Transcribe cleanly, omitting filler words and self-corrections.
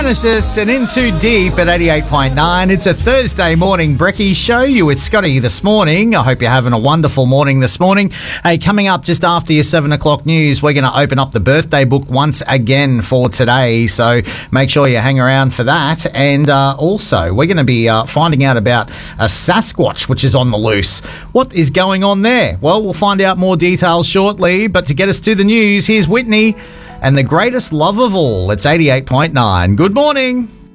Genesis and In Too Deep at 88.9. It's a Thursday morning brekkie show. You with Scotty this morning. I hope you're having a wonderful morning this morning. Hey, coming up just after your 7 o'clock news, we're going to open up the birthday book once again for today. So make sure you hang around for that. And also, we're going to be finding out about a Sasquatch which is on the loose. What is going on there? Well, we'll find out more details shortly. But to get us to the news, here's Whitney and the greatest love of all. It's 88.9. Good morning.